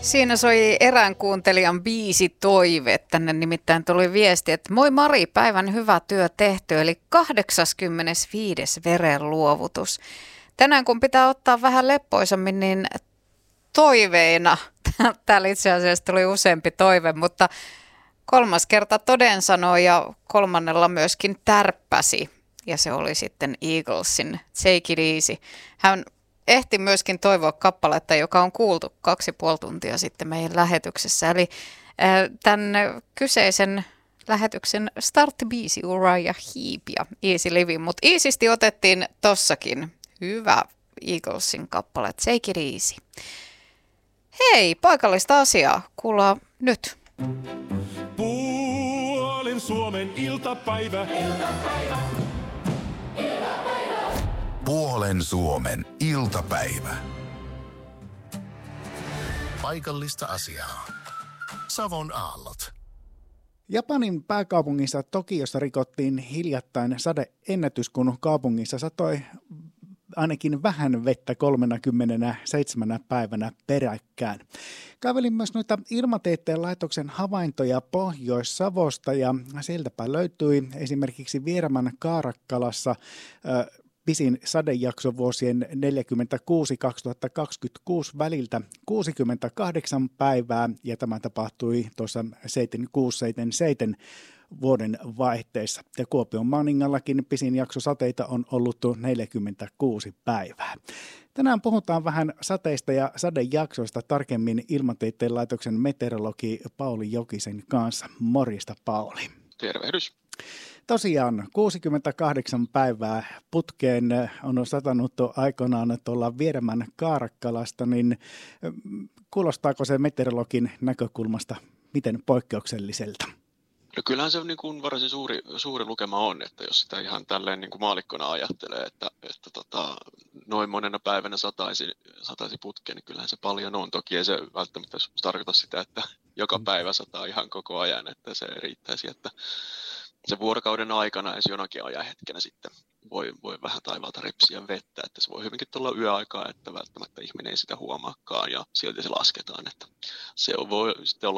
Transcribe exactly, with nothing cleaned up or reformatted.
Siinä soi erään kuuntelijan biisi toive. Tänne nimittäin tuli viesti, että moi Mari, päivän hyvä työ tehty, eli kahdeksaskymmenesviides verenluovutus. Tänään kun pitää ottaa vähän leppoisammin, niin toiveina, täällä itse asiassa tuli useampi toive, mutta kolmas kerta toden sanoi ja kolmannella myöskin tärppäsi. Ja se oli sitten Eaglesin Take It Easy. Hän ehti myöskin toivoa kappaletta, joka on kuultu kaksi puoli tuntia sitten meidän lähetyksessä. Eli äh, tämän kyseisen lähetyksen starttibiisi Uriah Heep ja Easy Living. Mutta iisisti otettiin tossakin hyvä Eaglesin kappale Take It Easy. Hei, paikallista asiaa kuullaan nyt. Puolin Suomen iltapäivä. iltapäivä. Puolen Suomen iltapäivä. Paikallista asiaa. Savon aallot. Japanin pääkaupungissa Tokiossa rikottiin hiljattain sadeennätys, kun kaupungissa satoi ainakin vähän vettä kolmekymmentäseitsemän päivänä peräkkäin. Kävelin myös noita Ilmatieteen laitoksen havaintoja Pohjois-Savosta ja sieltäpä löytyi esimerkiksi Viereman Kaarakkalassa äh, pisin sadejakso vuosien neljäkymmentäkuusi kaksituhattakaksikymmentäkuusi väliltä kuusikymmentäkahdeksan päivää ja tämä tapahtui tuossa seitsemänkymmentäkuusi seitsemänkymmentäseitsemän vuoden vaihteessa. Ja Kuopion Maaningallakin pisin jakso sateita on ollut neljäkymmentäkuusi päivää. Tänään puhutaan vähän sateista ja sadejaksoista tarkemmin Ilmatieteen laitoksen meteorologi Pauli Jokisen kanssa. Morjesta Pauli. Tervehdys. Tosiaan kuusikymmentäkahdeksan päivää putkeen on satanut aikoinaan tuolla Vieremän Kaarakkalasta, niin kuulostaako se meteorologin näkökulmasta miten poikkeukselliselta? No kyllähän se niin kuin varsin suuri, suuri lukema on, että jos sitä ihan tälleen niin kuin maallikkona ajattelee, että, että tota, noin monena päivänä sataisi, sataisi putkeen, niin kyllähän se paljon on. Toki ei se välttämättä tarkoita sitä, että joka päivä sataa ihan koko ajan, että se riittäisi, että se vuorokauden aikana edes jonakin ajan hetkenä sitten voi, voi vähän taivaalta repsiä vettä, että se voi hyvinkin tulla yöaikaa, että välttämättä ihminen ei sitä huomaakaan ja silti se lasketaan, että se voi sitten olla